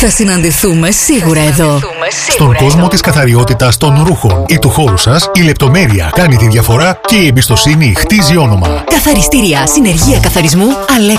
Θα συναντηθούμε σίγουρα εδώ. Στον κόσμο της καθαριότητας των ρούχων ή του χώρου σας, η λεπτομέρεια κάνει τη διαφορά και η εμπιστοσύνη χτίζει όνομα. Καθαριστήρια Συνεργεία Καθαρισμού Αλέξανδρος